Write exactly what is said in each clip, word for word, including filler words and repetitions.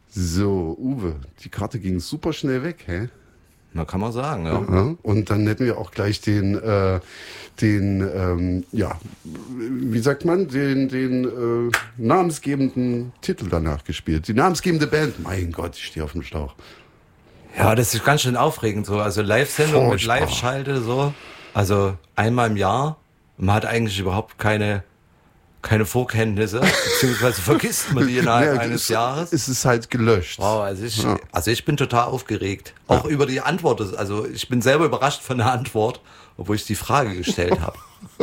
So, Uwe, die Karte ging super schnell weg, hä? Na, kann man sagen, ja. Ja, und dann hätten wir auch gleich den, äh, den, ähm, ja, wie sagt man, den, den äh, namensgebenden Titel danach gespielt. Die namensgebende Band. Mein Gott, ich stehe auf dem Schlauch. Ja, das ist ganz schön aufregend so. Also Live-Sendung mit Furchtbar. Live-Schalte so. Also einmal im Jahr. Man hat eigentlich überhaupt keine, keine Vorkenntnisse, beziehungsweise vergisst man die innerhalb Ja, eines es, Jahres. Es ist halt gelöscht. Wow, also ich, Ja. also ich bin total aufgeregt. Auch Ja. über die Antwort. Also ich bin selber überrascht von der Antwort, obwohl ich die Frage gestellt habe.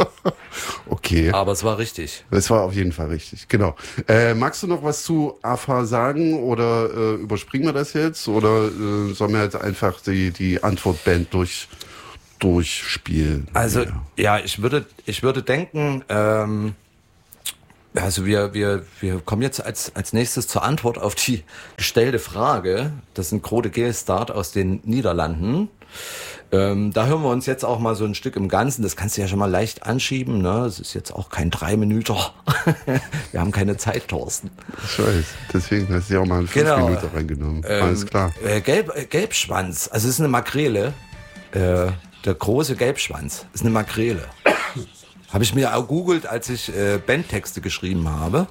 Okay. Aber es war richtig. Das war auf jeden Fall richtig, genau. Äh, magst du noch was zu A F A sagen oder äh, überspringen wir das jetzt? Oder äh, sollen wir jetzt einfach die, die Antwortband durch, durchspielen? Also Ja. ja, ich würde, ich würde denken, ähm, also wir, wir, wir kommen jetzt als, als nächstes zur Antwort auf die gestellte Frage. Das sind Grode Geestart aus den Niederlanden. Ähm, da hören wir uns jetzt auch mal so ein Stück im Ganzen. Das kannst du ja schon mal leicht anschieben. Ne? Es ist jetzt auch kein Drei-Minüter. Wir haben keine Zeit, Thorsten. Ich weiß, deswegen hast du ja auch mal einen fünf Genau. Minuten reingenommen. Ähm, Alles klar. Äh, Gelb, äh, Gelbschwanz, also es ist eine Makrele. Äh, der große Gelbschwanz ist eine Makrele. Habe ich mir auch googelt, als ich äh, Bandtexte geschrieben habe,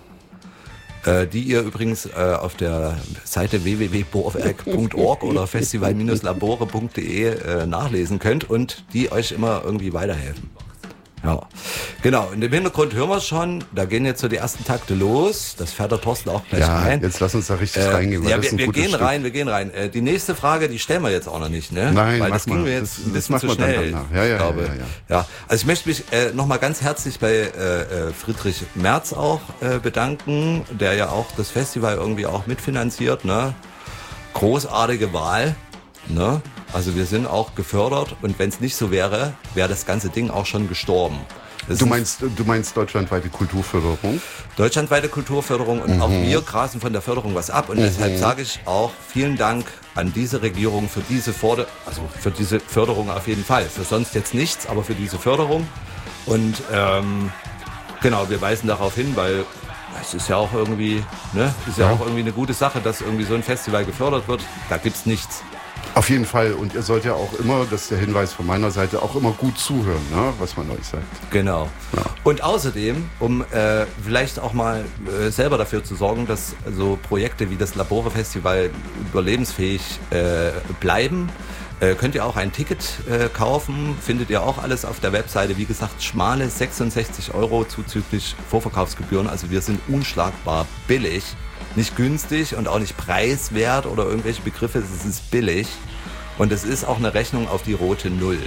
äh, die ihr übrigens äh, auf der Seite w w w punkt bohrwerk punkt org oder festival Bindestrich labore punkt de äh, nachlesen könnt und die euch immer irgendwie weiterhelfen. Ja, genau. Und im Hintergrund hören wir es schon. Da gehen jetzt so die ersten Takte los. Das fährt der Thorsten auch gleich Ja, rein. jetzt lass uns da richtig Äh, reingehen. weil ja, das ist wir, ein wir gutes gehen Stück. rein, wir gehen rein. Äh, die nächste Frage, die stellen wir jetzt auch noch nicht, ne? Nein, weil mach das ging mal. mir jetzt Das- ein das bisschen zu machen wir dann schnell. danach. Ja, ja, ich glaube. ja, ja, ja. Also ich möchte mich äh, nochmal ganz herzlich bei äh, äh, Friedrich Merz auch äh, bedanken, der ja auch das Festival irgendwie auch mitfinanziert, ne? Großartige Wahl, ne? Also wir sind auch gefördert und wenn es nicht so wäre, wäre das ganze Ding auch schon gestorben. Das Du ist meinst, du meinst deutschlandweite Kulturförderung? deutschlandweite Kulturförderung und Mhm. auch wir grasen von der Förderung was ab und deshalb sage ich auch vielen Dank an diese Regierung für diese Förder- also für diese Förderung auf jeden Fall. Für sonst jetzt nichts, aber für diese Förderung. Und ähm, genau, wir weisen darauf hin, weil es ist ja auch irgendwie, ne, ist ja, Ja. auch irgendwie eine gute Sache, dass irgendwie so ein Festival gefördert wird. Da gibt's nichts. Auf jeden Fall. Und ihr sollt ja auch immer, das ist der Hinweis von meiner Seite, auch immer gut zuhören, ne, was man euch sagt. Genau. Ja. Und außerdem, um äh, vielleicht auch mal äh, selber dafür zu sorgen, dass so Projekte wie das Labore Festival überlebensfähig äh, bleiben, äh, könnt ihr auch ein Ticket äh, kaufen. Findet ihr auch alles auf der Webseite. Wie gesagt, schmale sechsundsechzig Euro zuzüglich Vorverkaufsgebühren. Also wir sind unschlagbar billig. Nicht günstig und auch nicht preiswert oder irgendwelche Begriffe. Es ist billig. Und es ist auch eine Rechnung auf die rote Null.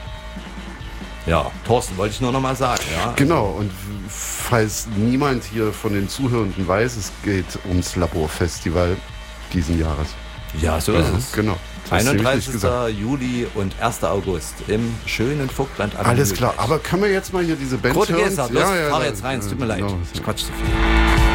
Ja, Thorsten, wollte ich nur noch mal sagen. Ja? Genau, und falls niemand hier von den Zuhörenden weiß, es geht ums Laborfestival diesen Jahres. Ja, so ist es. Genau. Das hast du nämlich nicht gesagt. einunddreißigsten Juli und ersten August im schönen Vogtland am Alles Mühlteich. klar, aber können wir jetzt mal hier diese Band Grote hören? Geste, los, Ja, ja, fahr ja, jetzt rein, es tut mir ja, leid. genau. Ich quatsch zu viel.